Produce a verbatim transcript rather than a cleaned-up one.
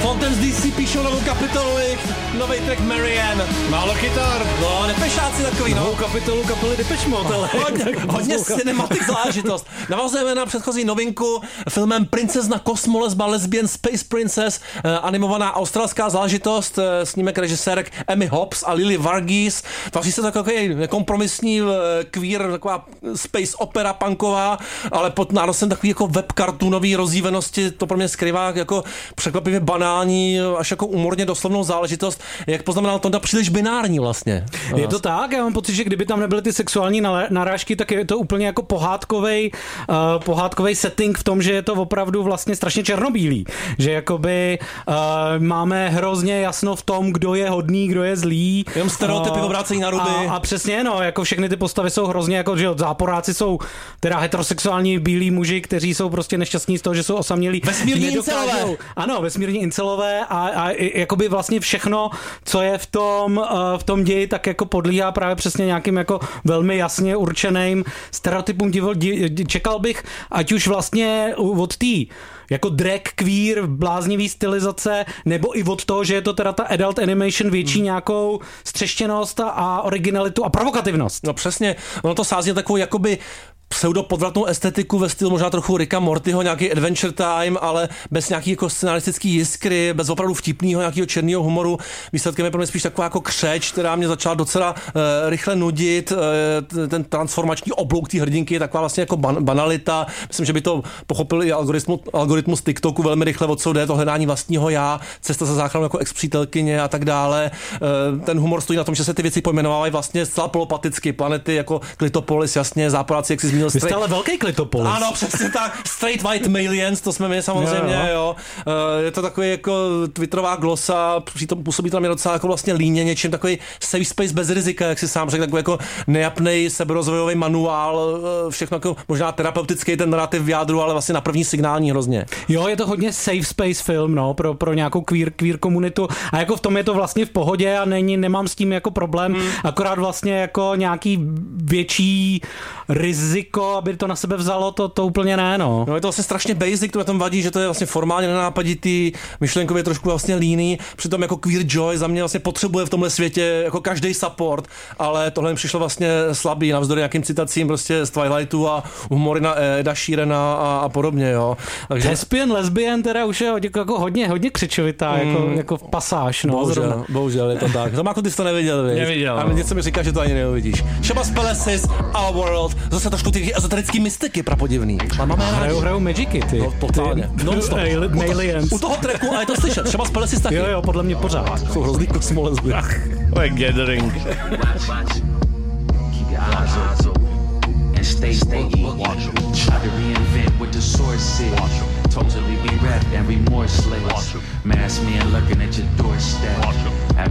Fontaine's D C píšou novou kapitolu, nový track Marianne. Málo kytar. No, Depešáci takový, no. Novou kapitolu kapely Depeche Mode, ale... Hodně, hodně cinematic záležitost. Navazujeme na předchozí novinku filmem Princezna Cosmo lesba lesbian Space Princess, animovaná australská záležitost, snímek režisérek Emmy Hobbs a Lily Varghese. Tvoří se takový kompromisní queer, taková space opera punková, ale pod nárostem takový jako web kartunový rozjívenosti, to pro mě skrývá jako překvapivě banální, až jako humorně doslovnou záležitost. Jak poznamenal Tonda, příliš binární vlastně. Je to tak, já mám pocit, že kdyby tam nebyly ty sexuální narážky, tak je to úplně jako pohádkovej, uh, pohádkovej setting v tom, že je to opravdu vlastně strašně černobílý. Že jakoby uh, máme hrozně jasno v tom, kdo je hodný, kdo je zlý. Jenom stereotypy uh, obrácejí na ruby. A, a přesně, no, jako všechny ty postavy jsou hrozně jako, že záporáci jsou teda heterosexuální bílí muži, kteří jsou prostě nešťastní z toho, že jsou osamělí. Vesmírní incelové. Ano, vesmírní incelové a, a jakoby vlastně všechno, co je v tom, uh, v tom ději, tak jako podlíhá právě přesně nějakým jako velmi jasně určeným stereotypům. Divo, di, čekal bych, ať už vlastně od té jako drag queer, bláznivý stylizace, nebo i od toho, že je to teda ta adult animation větší hmm. nějakou střeštěnost a, a originalitu a provokativnost. No přesně, ono to sází takovou jakoby pseudopodvratnou estetiku ve stylu možná trochu Ricka Mortyho, nějaký Adventure Time, ale bez nějaký jako scenaristický jiskry, bez opravdu vtipného nějakého černého humoru. Výsledkem je pro mě spíš taková jako křeč, která mě začala docela uh, rychle nudit. Uh, ten transformační oblouk té hrdinky je taková vlastně jako ban- banalita. Myslím, že by to pochopil i algoritmus, algoritmus TikToku velmi rychle, od co jde to hledání vlastního já, cesta za záchranou jako ex-přítelkyně a tak dále. Uh, ten humor stojí na tom, že se ty věci pojmenovávají vlastně zcela polopaticky. Planety jako Klitopolis, jasně, záporáci, jak si Vy jste ale velký klitopolis. Ano, přesně tak. Straight white malians, to jsme my samozřejmě, jo. jo. Je to takový jako twitterová glosa, přitom působí tam je docela jako vlastně líně něčím, takový safe space bez rizika, jak si sám řekl, takový jako nejapnej seberozvojový manuál, všechno jako možná terapeutický ten narrativ v jádru, ale vlastně na první signální hrozně. Jo, je to hodně safe space film, no, pro, pro nějakou queer, queer komunitu a jako v tom je to vlastně v pohodě a není, nemám s tím jako problém, hmm. akorát vlastně jako nějaký větší riziko, aby to na sebe vzalo, to, to úplně ne, no. No je to vlastně strašně basic, to na tom vadí, že to je vlastně formálně nenápaditý, myšlenkově trošku vlastně líný, přitom jako Queer Joy za mě vlastně potřebuje v tomhle světě jako každý support, ale tohle mi přišlo vlastně slabý, navzdory nějakým citacím prostě z Twilightu a humory na Eda Sheerana a, a podobně, jo. Takže... Thespian, lesbian teda už je jako hodně, hodně křičovitá, mm. jako, jako v pasáž, no. Bohužel, bohužel, je to tak. Tomáku, ty jsi to neviděl, víš? Neviděl. A něco mi říká, že to ani neuvidíš. Shabazz Palaces, Our World, zase trošku ty ezoterický mystiky prapodivný. Máme hrajou, hrajou Magicy, ty. No, totálně. Non-stop. Aliens. U toho tracku, a je to slyšet. Shabazz Palaces taky. Jo, jo, podle mě pořád. Jsou hrozný kosmolesby. We're gathering. Stay, stay, watch them. Try to reinvent what the source is. Totally be rap and remorseless. Mass man lurking at your doorstep.